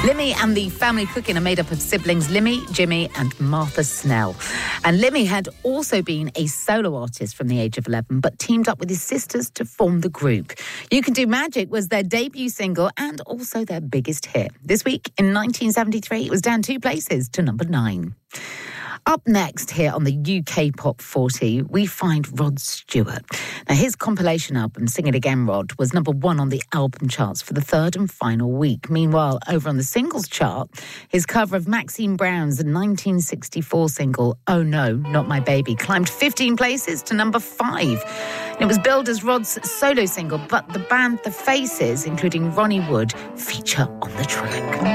Limmy and the Family Cooking are made up of siblings Limmy, Jimmy and Martha Snell. And Limmy had also been a solo artist from the age of 11, but teamed up with his sisters to form the group. You Can Do Magic was their debut single and also their biggest hit. This week in 1973, it was down 2 places to number 9. Up next here on the UK Pop 40, we find Rod Stewart. Now, his compilation album, Sing It Again, Rod, was number 1 on the album charts for the 3rd and final week. Meanwhile, over on the singles chart, his cover of Maxine Brown's 1964 single, Oh No, Not My Baby, climbed 15 places to number 5. It was billed as Rod's solo single, but the band The Faces, including Ronnie Wood, feature on the track.